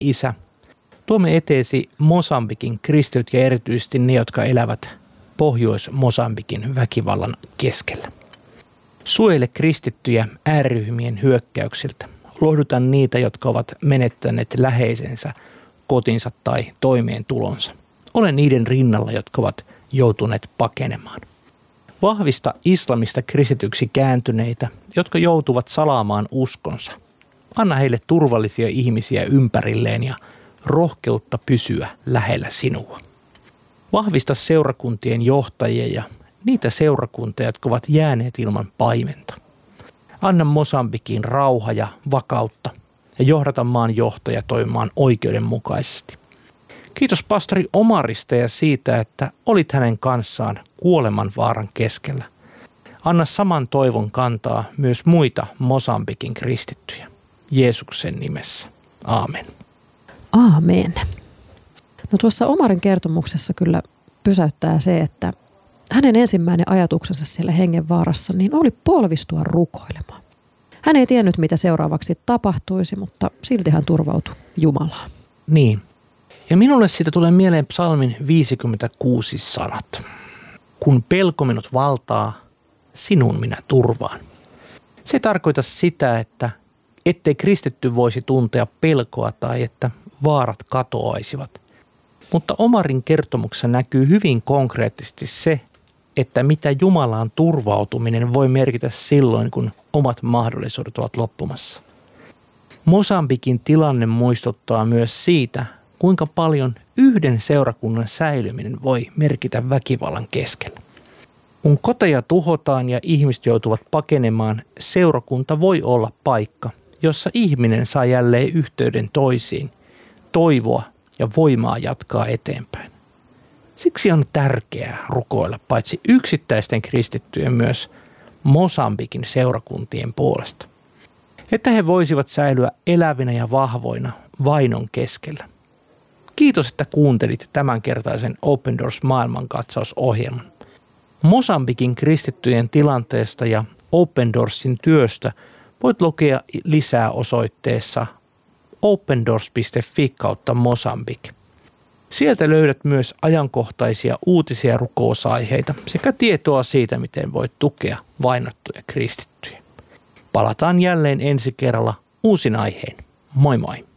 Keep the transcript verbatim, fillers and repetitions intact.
Isä, tuomme eteesi Mosambikin kristityt ja erityisesti ne, jotka elävät Pohjois-Mosambikin väkivallan keskellä. Suojele kristittyjä ääriryhmien hyökkäyksiltä. Lohduta niitä, jotka ovat menettäneet läheisensä, kotinsa tai toimeentulonsa. Ole niiden rinnalla, jotka ovat joutuneet pakenemaan. Vahvista islamista kristityksi kääntyneitä, jotka joutuvat salaamaan uskonsa. Anna heille turvallisia ihmisiä ympärilleen ja rohkeutta pysyä lähellä sinua. Vahvista seurakuntien johtajia ja niitä seurakuntia, jotka ovat jääneet ilman paimenta. Anna Mosambikiin rauha ja vakautta ja johdata maan johtaja toimimaan oikeudenmukaisesti. Kiitos pastori Omarista ja siitä, että olit hänen kanssaan kuoleman vaaran keskellä. Anna saman toivon kantaa myös muita Mosambikin kristittyjä. Jeesuksen nimessä. Aamen. Aamen. No tuossa Omarin kertomuksessa kyllä pysäyttää se, että hänen ensimmäinen ajatuksensa siellä hengenvaarassa niin oli polvistua rukoilemaan. Hän ei tiennyt, mitä seuraavaksi tapahtuisi, mutta silti hän turvautui Jumalaan. Niin. Ja minulle siitä tulee mieleen psalmin viisikymmentäkuusi sanat. Kun pelko minut valtaa, sinun minä turvaan. Se ei tarkoita sitä, että ettei kristitty voisi tuntea pelkoa tai että vaarat katoaisivat. Mutta Omarin kertomuksessa näkyy hyvin konkreettisesti se, että mitä Jumalaan turvautuminen voi merkitä silloin, kun omat mahdollisuudet ovat loppumassa. Mosambikin tilanne muistuttaa myös siitä, kuinka paljon yhden seurakunnan säilyminen voi merkitä väkivallan keskellä. Kun koteja tuhotaan ja ihmiset joutuvat pakenemaan, seurakunta voi olla paikka, jossa ihminen saa jälleen yhteyden toisiin, toivoa ja voimaa jatkaa eteenpäin. Siksi on tärkeää rukoilla paitsi yksittäisten kristittyjen myös Mosambikin seurakuntien puolesta, että he voisivat säilyä elävinä ja vahvoina vainon keskellä. Kiitos, että kuuntelit tämänkertaisen Open Doors maailmankatsausohjelman. Mosambikin kristittyjen tilanteesta ja Open Doorsin työstä voit lukea lisää osoitteessa opendoors piste fi kautta Mosambik. Sieltä löydät myös ajankohtaisia uutisia ja rukousaiheita sekä tietoa siitä, miten voit tukea vainottuja kristittyjä. Palataan jälleen ensi kerralla uusin aiheen. Moi moi!